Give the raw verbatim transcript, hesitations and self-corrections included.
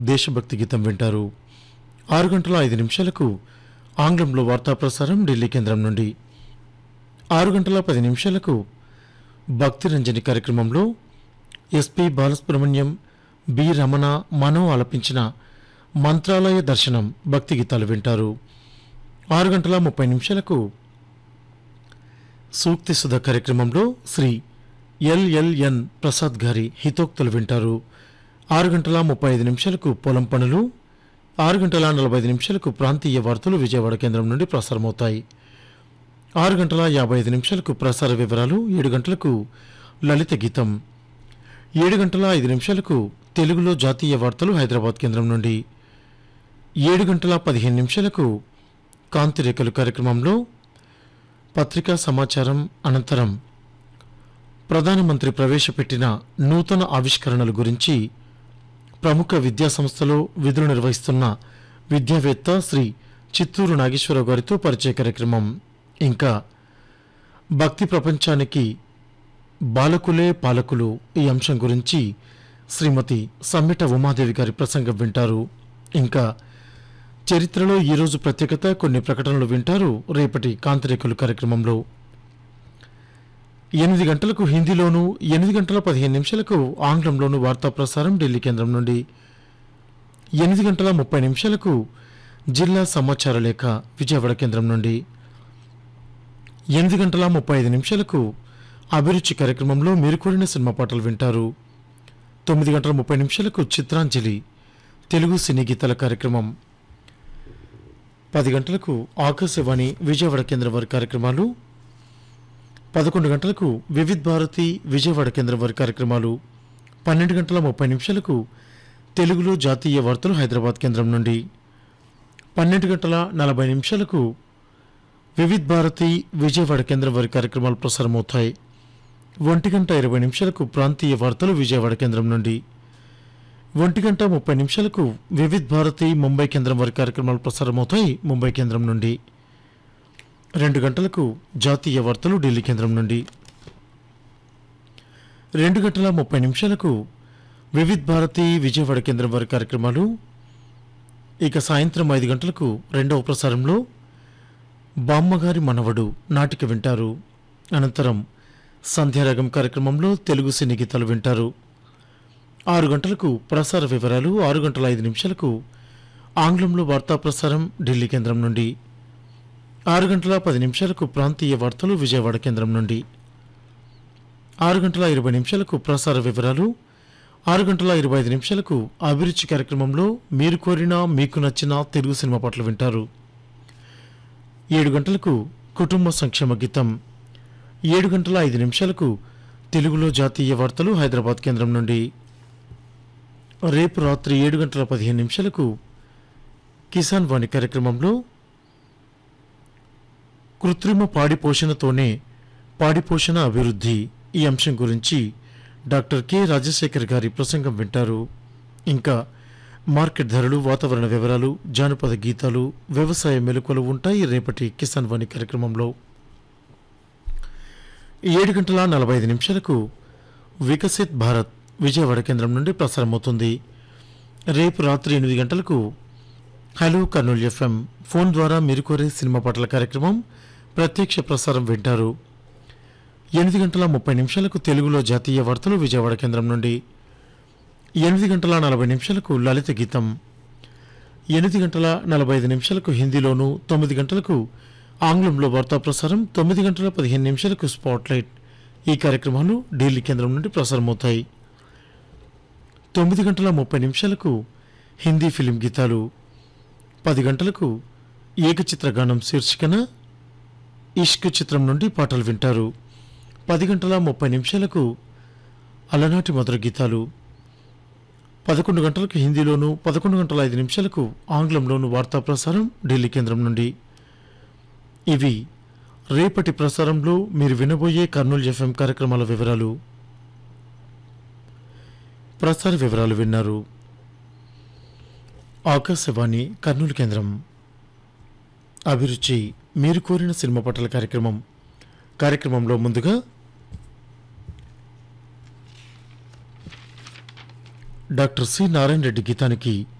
దేశభక్తి గీతం వింటారు. ఆరు గంటల ఐదు నిమిషాలకు ఆంగ్లంలో వార్తా ప్రసారం ఢిల్లీ కేంద్రం నుండి. ఆరు గంటల పది నిమిషాలకు భక్తి రంజని కార్యక్రమంలో ఎస్పి బాలసుబ్రహ్మణ్యం, బి రమణ, మనో ఆలపించిన మంత్రాలయ దర్శనం భక్తి గీతాలు వింటారు. ఆరు గంటల ముప్పై నిమిషాలకు సూక్తి సుధ కార్యక్రమంలో శ్రీ ఎల్ఎల్ఎన్ ప్రసాద్ గారి హితోక్తులు వింటారు. ఆరు గంటల ముప్పై ఐదు నిమిషాలకు పొలం పనులు, ఆరు గంటల నలభై ఐదు నిమిషాలకు ప్రాంతీయ వార్తలు విజయవాడ కేంద్రం నుండి ప్రసారమవుతాయి. ఆరు గంటల యాభై ఐదు నిమిషాలకు ప్రసార వివరాలు, ఏడు గంటలకు లలిత గీతం, ఏడు గంటల ఐదు నిమిషాలకు తెలుగులో జాతీయ వార్తలు హైదరాబాద్ కేంద్రం నుండి, ఏడు గంటల పదిహేను నిమిషాలకు కాంతిరేఖలు కార్యక్రమంలో పత్రికా సమాచారం అనంతరం ప్రధానమంత్రి ప్రవేశపెట్టిన నూతన ఆవిష్కరణల గురించి ప్రముఖ విద్యాసంస్థలో విధులు నిర్వహిస్తున్న విద్యావేత్త శ్రీ చిత్తూరు నాగేశ్వరరావు గారితో పరిచయ కార్యక్రమం, ఇంకా భక్తి ప్రపంచానికి బాలకులే పాలకులు ఈ అంశం గురించి శ్రీమతి సమ్మిట ఉమాదేవి గారి ప్రసంగం వింటారు. ఇంకా చరిత్రలో ఈరోజు ప్రత్యేకత, కొన్ని ప్రకటనలు వింటారు రేపటి కాంతిరేఖలు కార్యక్రమంలో. ఎనిమిది గంటలకు హిందీలోను, ఎనిమిది గంటల పదిహేను నిమిషాలకు ఆంగ్లంలోను వార్తా ప్రసారం ఢిల్లీ కేంద్రం నుండి. ఎనిమిది గంటల ముప్పై నిమిషాలకు జిల్లా సమాచార లేఖ విజయవాడ కేంద్రం నుండి. ఎనిమిది గంటల ముప్పై ఐదు నిమిషాలకు అభిరుచి కార్యక్రమంలో మీరు కోరిన సినిమా పాటలు వింటారు. తొమ్మిది గంటల ముప్పై నిమిషాలకు చిత్రాంజలి తెలుగు సినీ గీతాల కార్యక్రమం. పది గంటలకు ఆకాశవాణి విజయవాడ కేంద్రం వారి కార్యక్రమాలు. పదకొండు గంటలకు వివిధ్ భారతి విజయవాడ కేంద్రం వారి కార్యక్రమాలు. పన్నెండు గంటల ముప్పై నిమిషాలకు తెలుగులో జాతీయ వార్తలు హైదరాబాద్ కేంద్రం నుండి. పన్నెండు గంటల నలభై నిమిషాలకు వివిధ్ భారతి విజయవాడ కేంద్రం వారి కార్యక్రమాలు ప్రసారమవుతాయి. ఒంటి గంట ఇరవై నిమిషాలకు ప్రాంతీయ వార్తలు విజయవాడ కేంద్రం నుండి. ఒంటి గంట ముప్పై నిమిషాలకు వివిధ్ భారతి ముంబై కేంద్రం వారి కార్యక్రమాలు ప్రసారమవుతాయి ముంబై కేంద్రం నుండి. రెండు గంటలకు జాతీయ వార్తలు ఢిల్లీ కేంద్రం నుండి. రెండు గంటల ముప్పై నిమిషాలకు వివిధ్ భారతి విజయవాడ కేంద్రం వారి కార్యక్రమాలు. ఇక సాయంత్రం ఐదు గంటలకు రెండవ ప్రసారంలో బామ్మగారి మనవడు నాటిక వింటారు. అనంతరం సంధ్యారాగం కార్యక్రమంలో తెలుగు సినీ గీతాలు వింటారు. ఆరు గంటలకు ప్రసార వివరాలు, ఆరు గంటల ఐదు నిమిషాలకు ఆంగ్లంలో వార్తా ప్రసారం ఢిల్లీ కేంద్రం నుండి. ఆరు గంటల పది నిమిషాలకు ప్రాంతీయ వార్తలు విజయవాడ కేంద్రం నుండి. ఆరు గంటల ఇరవై నిమిషాలకు ప్రసార వివరాలు, ఆరు గంటల ఇరవై ఐదు నిమిషాలకు అభిరుచి కార్యక్రమంలో మీరు కోరిన మీకు నచ్చిన తెలుగు సినిమా పాటలు వింటారు. ఏడు గంటలకు కుటుంబ సంక్షేమ గీతం, ఏడు గంటల ఐదు నిమిషాలకు తెలుగులో జాతీయ వార్తలు హైదరాబాద్ కేంద్రం నుండి. రేపు రాత్రి ఏడు గంటల పదిహేను నిమిషాలకు కిసాన్ వాణి కార్యక్రమంలో కృత్రిమ పాడి పోషణతోనే పాడి పోషణ అభివృద్ధి ఈ అంశం గురించి డాక్టర్ కె రాజశేఖర్ గారి ప్రసంగం వింటారు. ఇంకా మార్కెట్ ధరలు, వాతావరణ వివరాలు, జానపద గీతాలు, వ్యవసాయ మెలకువలు ఉంటాయి రేపటి కిసాన్ వాణి కార్యక్రమంలో. ఏడు గంటల నలభై ఐదు నిమిషాలకు వికసిత్ భారత్ విజయవాడ కేంద్రం నుండి ప్రసారమవుతుంది. రేపు రాత్రి ఎనిమిది గంటలకు హలో కర్నూలు ఎఫ్ఎం ఫోన్ ద్వారా మీరు కోరే సినిమా పాటల కార్యక్రమం ప్రత్యక్ష ప్రసారం వింటారు. ఎనిమిది గంటల ముప్పై నిమిషాలకు తెలుగులో జాతీయ వార్తలు విజయవాడ కేంద్రం నుండి. ఎనిమిది గంటల నలభై నిమిషాలకు లలిత గీతం, ఎనిమిది గంటల నలభై ఐదు నిమిషాలకు హిందీలోను, తొమ్మిది గంటలకు ఆంగ్లంలో వార్తా ప్రసారం, తొమ్మిది గంటల పదిహేను నిమిషాలకు స్పాట్లైట్ ఈ కార్యక్రమాలు ఢిల్లీ కేంద్రం నుండి ప్రసారమవుతాయి. తొమ్మిది గంటల ముప్పై నిమిషాలకు హిందీ ఫిలిం గీతాలు, పది గంటలకు ఏకచిత్రగానం శీర్షికన ఇష్క్ చిత్రం నుండి పాటలు వింటారు. పది గంటల ముప్పై నిమిషాలకు అలనాటి మధుర గీతాలు, పదకొండు గంటలకు హిందీలోను, పదకొండు గంటల ఐదు నిమిషాలకు ఆంగ్లంలోను వార్తా ప్రసారం ఢిల్లీ కేంద్రం నుండి. ఇవి రేపటి ప్రసారంలో మీరు వినబోయే కర్నూలు ఎఫ్ఎం కార్యక్రమాల వివరాలు. ప్రసార వివరాలు విన్నారు. ఆకాశవాణి కర్నూలు కేంద్రం. అభిరుచి మీరు కోరిన సినిమా పాటల కార్యక్రమం. కార్యక్రమంలో ముందుగా డాక్టర్ సి నారాయణ రెడ్డి గీతానికి